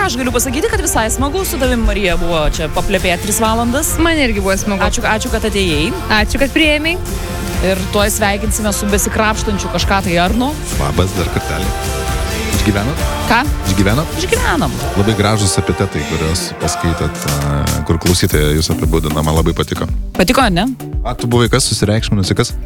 ką aš galiu pasakyti, kad visai smagu su tavim, Marija, buvo čia paplepėję 3 valandas. Man irgi buvo smagu. Ačiū, kad atėjai. Ačiū, kad priėmei. Ir tuoj sveikinsime su besikrapštančiu kažką tai Arnu. Labas dar kartelį. Išgyvenat? Ką? Išgyvenat? Išgyvenam. Labai gražus epitetai, kuriuos paskaitėt, kur klausytojai jūs apibūdina, man labai patiko. Patiko, ne? Tu buvai kas susireikšminusi, kas?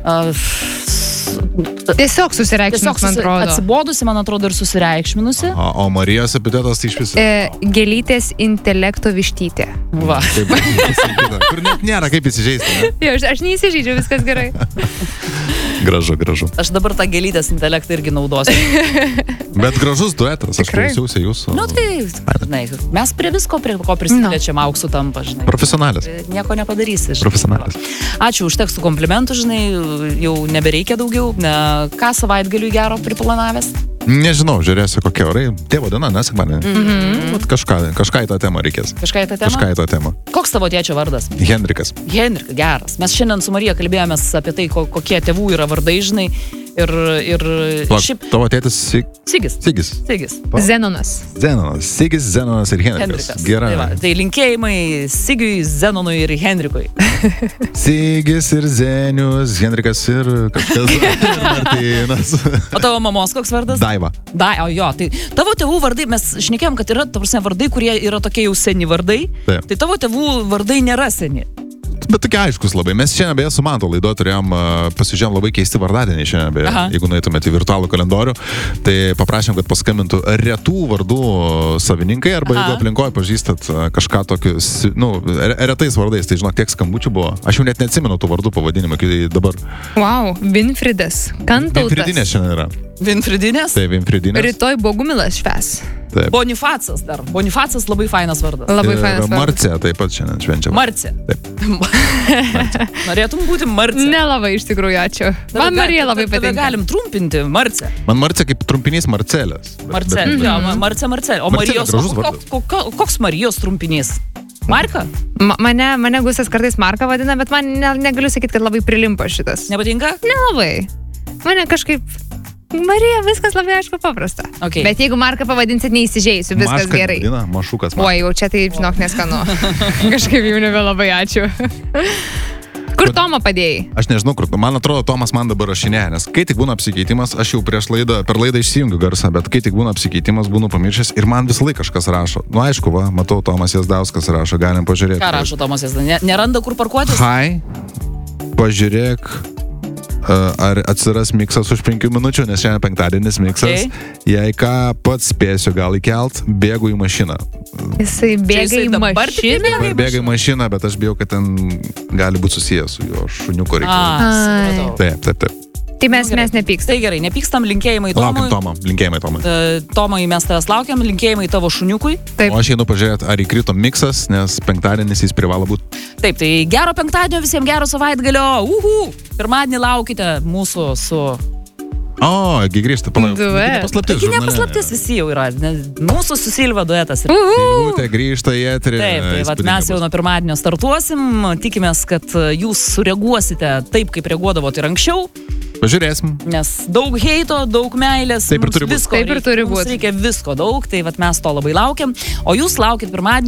Tiesiog susireikšminusi, man atrodo. Atsibodusi, man atrodo, ir susireikšminusi. O Marijos epitetas tai iš viso. Gėlytės intelekto vištytė. Va. Taip, kur net nėra kaip įsižeisti, ne? Jo, aš neįsižeidžiu, viskas gerai. Gražu. Aš dabar tą gėlytės intelektą irgi naudosiu. Bet gražus duetas, aš klausiausi jūsų. Nu tai, žinai, mes prie visko, prie ko prisiliečiam, auksų tampa, žinai. Profesionalės. Nieko nepadarysi. Profesionalės. Ačiū už tekstų komplimentų, žinai, jau nebereikia daugiau. Ką savaitgaliui gero priplanavęs? Nežinau, žiūrėsiu kokie orai. Tėvo diena, nesekmanė. Kažką į tą temą reikės. Kažką į tą temą? Koks tavo tėčio vardas? Henrikas. Henrikas, geras. Mes šiandien su Marija kalbėjomės apie tai, kokie tėvų yra vardai, žinai. Ir šiaip... Tavo tėtis Sigis. Zenonas. Sigis, Zenonas ir Henrikas. Gerai. Tai linkėjimai Sigiui, Zenonui ir Henrikui. Sigis ir Zenius, Henrikas ir kažkas Martynas. O tavo mamos koks vardas? Daiva. Jo, tai tavo tėvų vardai, mes šnekėjom, kad yra, ta prasme, vardai, kurie yra tokie jau seni vardai. Taip. Tai tavo tėvų vardai nėra seni. Bet tokie aiškus labai. Mes šiandien beje su Manto laido turėjom, pasižiūrėjom labai keisti vardadienį šiandien beje, jeigu nueitumėte į virtualų kalendorių, tai paprašėm, kad paskambintų retų vardų savininkai, arba jeigu aplinkoje pažįstat kažką tokius, retais vardais, tai žinok, tiek skambučių buvo. Aš jau net neatsimenu tų vardų pavadinimą, kai dabar. Wow, Winfridas, Kantautas. Winfridinės šiandien yra. Winfridinės? Tai Winfridinės. Rytoj Bogumilas švęs. Taip. Bonifacas dar. Bonifacas labai fainas vardas. Labai fainas vardas. Marcė taip pat šiandien švenčia. Marcė. Taip. Norėtum būti Marcė? Nelabai, iš tikrųjų, ačiū. Man Marija labai patinka. Galim trumpinti Marcė. Man Marcė kaip trumpinys Marcelės. Marcelė. Marcė. O Marijos, koks Marijos trumpinys? Marka? Mane Gustas kartais Marka vadina, bet man negaliu sakyti, kad labai prilimpa šitas. Nepatinka? Nelabai. Mane kažkaip... Marija, viskas labai aišku paprasta. Okay. Bet jeigu Marką pavadinsit, neįsižeisiu, viskas Maška gerai. Vadina, mašukas. Oi, jau čia tai, žinok, neskanu. Kažkaip jau nebelabai ačiū. Kur Tomą padėjai? Aš nežinau, kur. Man atrodo, Tomas man dabar rašinėja, nes kai tik būna apsikeitimas, aš jau per laidą išsijungiu garsą, bet kai tik būna apsikeitimas, būnu pamiršęs ir man visą laiką kažkas rašo. Nu aišku, va, matau, Tomas Jazdauskas rašo, galim pažiūrėti. Ką rašo Tomas Jazdauskas? Neranda kur parkuotis? Hai, pažiūrėk. Ar atsiras miksas už 5 minučių, nes šiandien penktadienis miksas. Jei ką, pats spėsiu gal įkelt, bėgu į mašiną. Jisai bėga į mašiną? Bėga į mašiną, bet aš bijau, kad ten gali būti susijęs su jo šuniuko reikalų. Taip. Tai mes nepykstam. Tai gerai, nepykstam, linkėjimai Tomui. Laukiam Tomą, linkėjimai Tomui. Tomai, mes tavęs laukiam, linkėjimai tavo šuniukui. Taip. O aš einu pažiūrėti, ar įkrito miksas, nes penktadienis jis privalo būti. Taip, tai gero penktadienio visiems, gero savaitgalio. Pirmadienį laukite mūsų su... grįžta, paslaptis. Ne paslaptis, visi jau yra. Mūsų su Silva duetas. Silvutė grįžta į eterį. Taip, tai mes jau nuo pirmadienio startuosim. Tikimės, kad jūs sureaguosite taip, kaip reaguodavot ir anksčiau. Pažiūrėsim. Nes daug heito, daug meilės. Taip ir turi būti. Mums reikia visko daug, tai mes to labai laukiam. O jūs laukit pirmadienį.